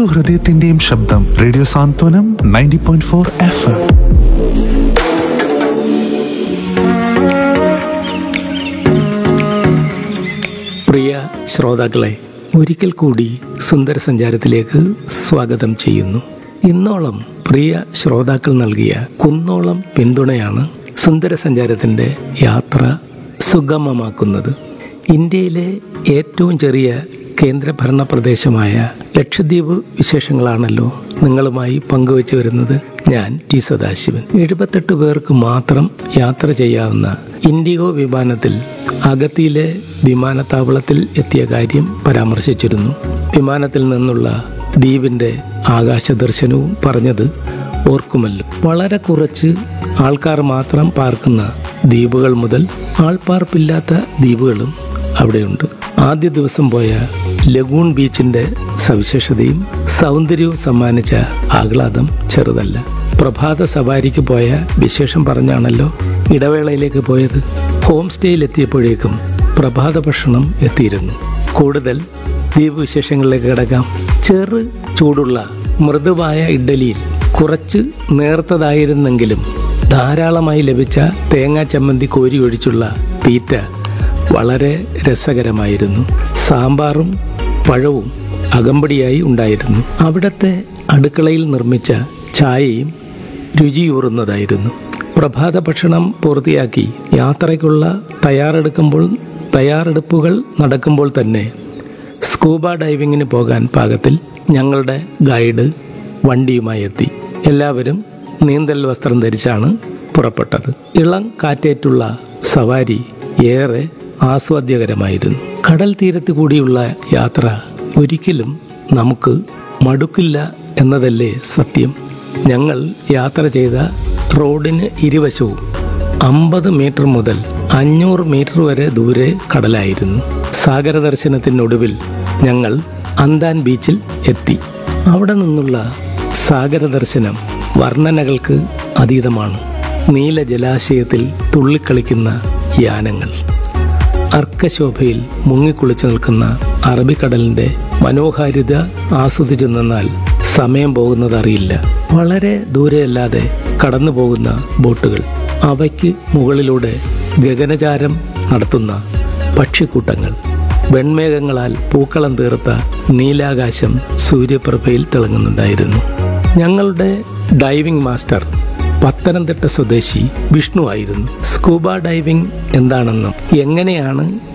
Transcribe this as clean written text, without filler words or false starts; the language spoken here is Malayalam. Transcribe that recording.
ഹൃദയത്തിന്റെയും ശബ്ദം. റേഡിയോ സാന്ത്വനം 90.4 FM. പ്രിയ ശ്രോതാക്കളെ, ഒരിക്കൽ കൂടി സുന്ദര സഞ്ചാരത്തിലേക്ക് സ്വാഗതം ചെയ്യുന്നു. ഇന്നോളം പ്രിയ ശ്രോതാക്കൾ നൽകിയ കുന്നോളം പിന്തുണയാണ് സുന്ദര സഞ്ചാരത്തിൻ്റെ യാത്ര സുഗമമാക്കുന്നത്. ഇന്ത്യയിലെ ഏറ്റവും ചെറിയ കേന്ദ്രഭരണ പ്രദേശമായ ലക്ഷദ്വീപ് വിശേഷങ്ങളാണല്ലോ നിങ്ങളുമായി പങ്കുവച്ചു വരുന്നത് ഞാൻ ടി സദാശിവൻ. 78 പേർക്ക് മാത്രം യാത്ര ചെയ്യാവുന്ന ഇൻഡിഗോ വിമാനത്തിൽ അഗത്തിയിലെ വിമാനത്താവളത്തിൽ എത്തിയ കാര്യം പരാമർശിച്ചിരുന്നു. വിമാനത്തിൽ നിന്നുള്ള ദ്വീപിൻ്റെ ആകാശ ദർശനവും പറഞ്ഞത് ഓർക്കുമല്ലോ. വളരെ കുറച്ച് ആൾക്കാർ മാത്രം പാർക്കുന്ന ദ്വീപുകൾ മുതൽ ആൾപ്പാർപ്പില്ലാത്ത ദ്വീപുകളും അവിടെയുണ്ട്. ആദ്യ ദിവസം പോയ ലഗൂൺ ബീച്ചിന്റെ സവിശേഷതയും സൗന്ദര്യവും സമ്മാനിച്ച ആഹ്ലാദം ചെറുതല്ല. പ്രഭാത സവാരിക്ക് പോയ വിശേഷം പറഞ്ഞാണല്ലോ ഇടവേളയിലേക്ക് പോയത്. ഹോം സ്റ്റേയിലെത്തിയപ്പോഴേക്കും പ്രഭാത ഭക്ഷണം എത്തിയിരുന്നു. കൂടുതൽ ദ്വീപ് വിശേഷങ്ങളിലേക്ക് കിടക്കാം. ചെറു ചൂടുള്ള മൃദുവായ ഇഡ്ഡലിയിൽ കുറച്ച് നേർത്തതായിരുന്നെങ്കിലും ധാരാളമായി ലഭിച്ച തേങ്ങാ ചമ്മന്തി കോരി ഒഴിച്ചുള്ള തീറ്റ വളരെ രസകരമായിരുന്നു. സാമ്പാറും പഴവും അകമ്പടിയായി ഉണ്ടായിരുന്നു. അവിടുത്തെ അടുക്കളയിൽ നിർമ്മിച്ച ചായയും രുചിയൂറുന്നതായിരുന്നു. പ്രഭാത ഭക്ഷണം പൂർത്തിയാക്കി യാത്രയ്ക്കുള്ള തയ്യാറെടുപ്പുകൾ നടക്കുമ്പോൾ തന്നെ സ്കൂബ ഡൈവിങ്ങിന് പോകാൻ പാകത്തിൽ ഞങ്ങളുടെ ഗൈഡ് വണ്ടിയുമായി എത്തി. എല്ലാവരും നീന്തൽ വസ്ത്രം ധരിച്ചാണ് പുറപ്പെട്ടത്. ഇളം കാറ്റേറ്റുള്ള സവാരി ഏറെ ആസ്വാദ്യകരമായിരുന്നു. കടൽ തീരത്ത് കൂടിയുള്ള യാത്ര ഒരിക്കലും നമുക്ക് മടുക്കില്ല എന്നതല്ലേ സത്യം. ഞങ്ങൾ യാത്ര ചെയ്ത റോഡിന് ഇരുവശവും 50 മീറ്റർ മുതൽ 500 മീറ്റർ വരെ ദൂരെ കടലായിരുന്നു. സാഗര ദർശനത്തിനൊടുവിൽ ഞങ്ങൾ അന്താൻ ബീച്ചിൽ എത്തി. അവിടെ നിന്നുള്ള സാഗര ദർശനം വർണ്ണനകൾക്ക് അതീതമാണ്. നീല ജലാശയത്തിൽ തുള്ളിക്കളിക്കുന്ന യാനങ്ങൾ, അർക്കശോഭയിൽ മുങ്ങിക്കുളിച്ചു നിൽക്കുന്ന അറബിക്കടലിന്റെ മനോഹാരിത ആസ്വദിച്ചു നിന്നാൽ സമയം പോകുന്നതറിയില്ല. വളരെ ദൂരെയല്ലാതെ കടന്നു പോകുന്ന ബോട്ടുകൾ, അവയ്ക്ക് മുകളിലൂടെ ഗഗനചാരം നടത്തുന്ന പക്ഷിക്കൂട്ടങ്ങൾ, വെൺമേഘങ്ങളാൽ പൂക്കളം തീർത്ത നീലാകാശം സൂര്യപ്രഭയിൽ തിളങ്ങുന്നുണ്ടായിരുന്നു. ഞങ്ങളുടെ ഡൈവിംഗ് മാസ്റ്റർ പത്തനംതിട്ട സ്വദേശി വിഷ്ണു ആയിരുന്നു. സ്കൂബ ഡൈവിംഗ് എന്താണെന്നും എങ്ങനെയാണ്